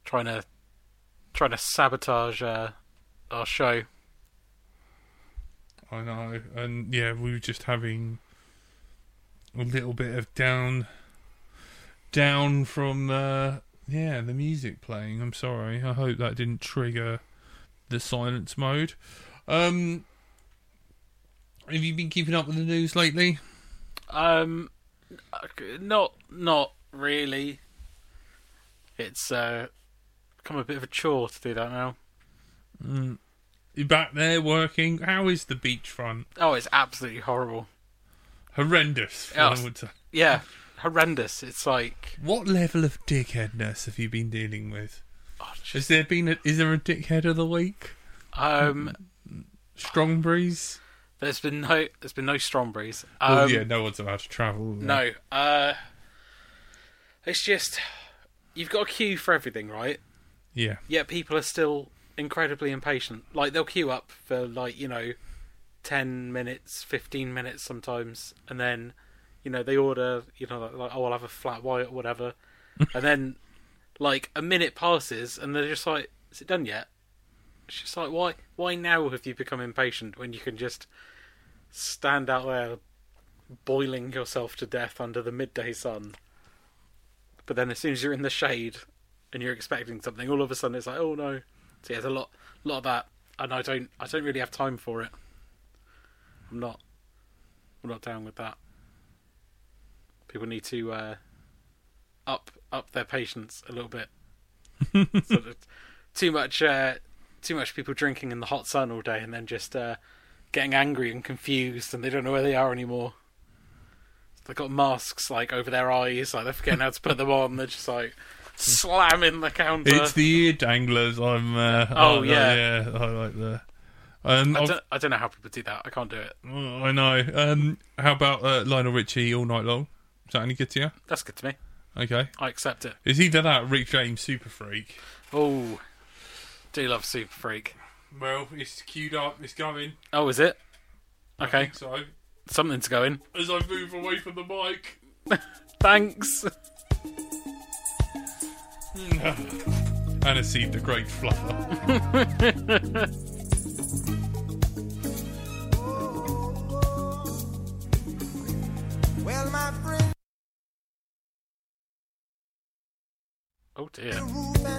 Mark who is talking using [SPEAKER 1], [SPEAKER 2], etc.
[SPEAKER 1] trying to sabotage our show.
[SPEAKER 2] I know, and yeah, we were just having a little bit of down from the music playing. I'm sorry. I hope that didn't trigger the silence mode. Have you been keeping up with the news lately?
[SPEAKER 1] Not really. It's become a bit of a chore to do that now.
[SPEAKER 2] You're back there working. How is the beachfront?
[SPEAKER 1] Oh, it's absolutely horrible.
[SPEAKER 2] Horrendous.
[SPEAKER 1] Yeah,
[SPEAKER 2] I would say.
[SPEAKER 1] Yeah, horrendous. It's like...
[SPEAKER 2] What level of dickheadness have you been dealing with?
[SPEAKER 1] Oh,
[SPEAKER 2] is there a dickhead of the week? Strongbreeze?
[SPEAKER 1] There's been no Strongbreeze.
[SPEAKER 2] No one's allowed to travel.
[SPEAKER 1] No. It's just you've got a queue for everything, right?
[SPEAKER 2] Yeah.
[SPEAKER 1] Yet people are still incredibly impatient. Like they'll queue up for 10 minutes, 15 minutes sometimes, and then they order I'll have a flat white or whatever, and then a minute passes and they're just like, is it done yet? It's just like, why now have you become impatient when you can just stand out there boiling yourself to death under the midday sun? But then as soon as you're in the shade and you're expecting something, all of a sudden it's like, oh no. So yeah, there's a lot of that, and I don't really have time for it. I'm not down with that. People need to up their patience a little bit. Sort of too much people drinking in the hot sun all day and then just getting angry and confused, and they don't know where they are anymore. They've got masks over their eyes, they're forgetting how to put them on. They're just slamming the counter.
[SPEAKER 2] It's the ear danglers. I like the.
[SPEAKER 1] I don't know how people do that. I can't do it.
[SPEAKER 2] I know. How about Lionel Richie All Night Long? Is that any good to you?
[SPEAKER 1] That's good to me.
[SPEAKER 2] Okay.
[SPEAKER 1] I accept it.
[SPEAKER 2] It's either that or Rick James Super Freak.
[SPEAKER 1] Oh, do love Super Freak.
[SPEAKER 2] Well, it's queued up. It's going.
[SPEAKER 1] Oh, is it? Okay.
[SPEAKER 2] I think so.
[SPEAKER 1] Something's going.
[SPEAKER 2] As I move away from the mic.
[SPEAKER 1] Thanks.
[SPEAKER 2] Aniseed the Great Fluffer.
[SPEAKER 3] Well, my friend.
[SPEAKER 1] Oh dear.